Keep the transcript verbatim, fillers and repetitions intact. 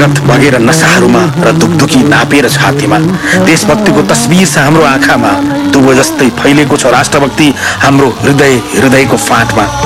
रगत बगेर नसाहरूमा र दुखदुखी नापेर छातीमा देशभक्तिको तस्बिर छ हाम्रो आँखामा दुबो जस्तै फैलेको छ राष्ट्रभक्ति हाम्रो हृदय हृदयको फाँटमा